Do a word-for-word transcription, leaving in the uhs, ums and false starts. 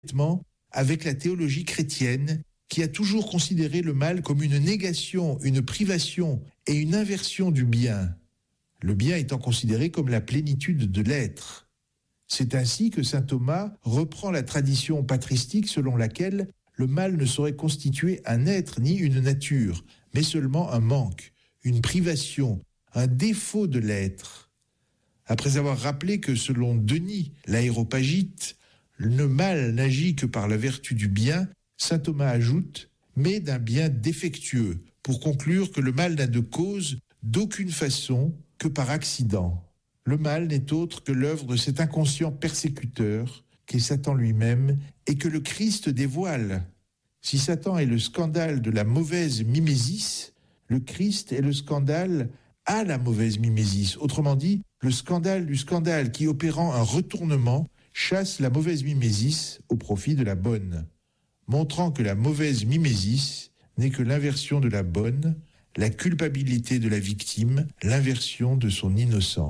avec la théologie chrétienne qui a toujours considéré le mal comme une négation, une privation et une inversion du bien, le bien étant considéré comme la plénitude de l'être. C'est ainsi que saint Thomas reprend la tradition patristique selon laquelle le mal ne saurait constituer un être ni une nature, mais seulement un manque, une privation, un défaut de l'être. Après avoir rappelé que selon Denis l'Aréopagite, le mal n'agit que par la vertu du bien, saint Thomas ajoute « mais d'un bien défectueux » pour conclure que le mal n'a de cause d'aucune façon que par accident. Le mal n'est autre que l'œuvre de cet inconscient persécuteur qu'est Satan lui-même et que le Christ dévoile. Si Satan est le scandale de la mauvaise mimésis, le Christ est le scandale à la mauvaise mimésis. Autrement dit, le scandale du scandale qui, opérant un retournement, chasse la mauvaise mimésis au profit de la bonne, montrant que la mauvaise mimésis n'est que l'inversion de la bonne, la culpabilité de la victime, l'inversion de son innocence.